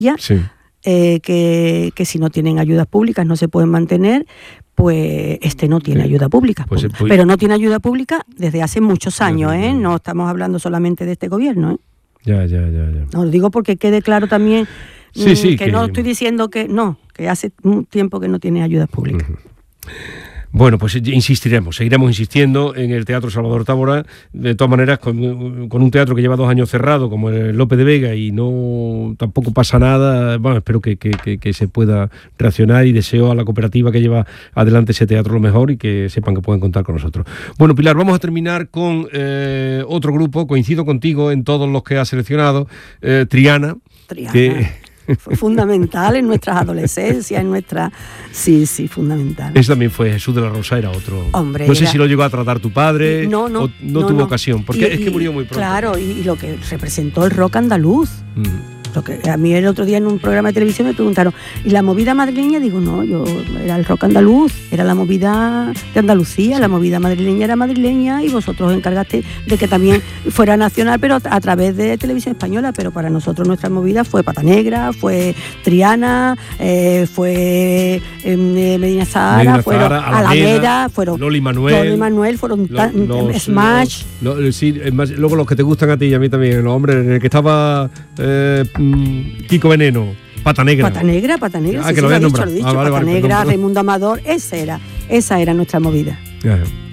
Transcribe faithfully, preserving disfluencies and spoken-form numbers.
sí. eh, que, que si no tienen ayudas públicas no se pueden mantener, pues este no tiene sí. ayuda pública. Pues, pues, pero no tiene ayuda pública desde hace muchos años, ¿eh? No estamos hablando solamente de este gobierno, ¿eh? Ya, ya, ya, ya. No, lo digo porque quede claro también sí, sí, que, que no estoy diciendo que no, que hace un tiempo que no tiene ayudas públicas. Uh-huh. Bueno, pues insistiremos, seguiremos insistiendo en el Teatro Salvador Tábora, de todas maneras, con, con un teatro que lleva dos años cerrado, como el Lope de Vega, y no tampoco pasa nada. Bueno, espero que, que, que, que se pueda reaccionar y deseo a la cooperativa que lleva adelante ese teatro lo mejor y que sepan que pueden contar con nosotros. Bueno, Pilar, vamos a terminar con eh, otro grupo, coincido contigo en todos los que has seleccionado, eh, Triana. Triana. Que... Fue fundamental en nuestras adolescencias, en nuestra... Sí, sí, fundamental. Ese también fue Jesús de la Rosa, era otro... Hombre, no sé era... si lo llegó a tratar tu padre, no, no, o no, no tuvo no. ocasión, porque y, es que murió muy pronto. Claro, y, y lo que representó el rock andaluz. Mm. Lo que a mí el otro día en un programa de televisión me preguntaron, ¿y la movida madrileña? Digo, no, yo era el rock andaluz, era la movida de Andalucía, sí. La movida madrileña era madrileña y vosotros os encargaste de que también fuera nacional, pero a través de televisión española. Pero para nosotros nuestra movida fue Pata Negra, fue Triana, eh, fue eh, Medina Zahara, Medina fueron Zahara, Alameda, Alameda, fueron Loli Manuel, Loli Manuel fueron lo, los, Smash. Los, los, sí, luego los que te gustan a ti y a mí también, los hombres, en el que estaba... Eh, Kiko Veneno, Pata Negra. Pata Negra, Pata Negra. Ah, sí, que sí, lo había lo nombrado. dicho, Ah, vale, Pata vale, Negra, perdón, Raimundo Amador, esa era, esa era nuestra movida. Ya, ya.